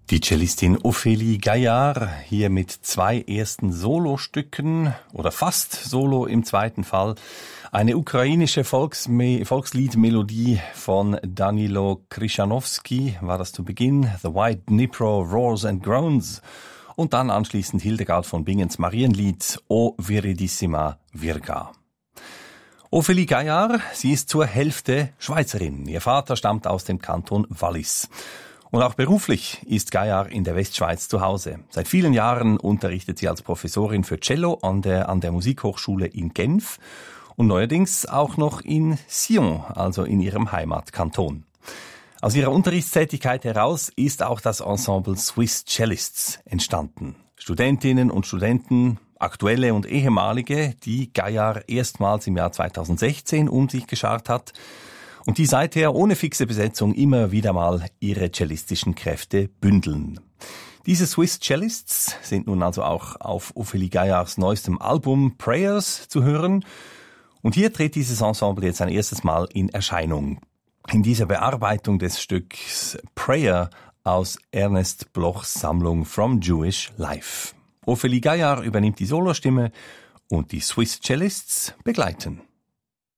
Die Cellistin Ophélie Gaillard hier mit 2 ersten Solostücken oder fast Solo im zweiten Fall. Eine ukrainische Volksliedmelodie von Danilo Kryschanowski war das zu Beginn. The White Dnipro Roars and Groans. Und dann anschließend Hildegard von Bingens Marienlied O Viridissima Virga. Ophélie Gaillard, sie ist zur Hälfte Schweizerin. Ihr Vater stammt aus dem Kanton Wallis. Und auch beruflich ist Gaillard in der Westschweiz zu Hause. Seit vielen Jahren unterrichtet sie als Professorin für Cello an der Musikhochschule in Genf und neuerdings auch noch in Sion, also in ihrem Heimatkanton. Aus ihrer Unterrichtstätigkeit heraus ist auch das Ensemble Swiss Cellists entstanden. Studentinnen und Studenten, aktuelle und ehemalige, die Gaillard erstmals im Jahr 2016 um sich geschart hat und die seither ohne fixe Besetzung immer wieder mal ihre cellistischen Kräfte bündeln. Diese Swiss Cellists sind nun also auch auf Ophélie Gaillards neuestem Album Prayers zu hören. Und hier tritt dieses Ensemble jetzt ein erstes Mal in Erscheinung. In dieser Bearbeitung des Stücks Prayer aus Ernest Blochs Sammlung From Jewish Life. Ophélie Gaillard übernimmt die Solostimme und die Swiss Cellists begleiten.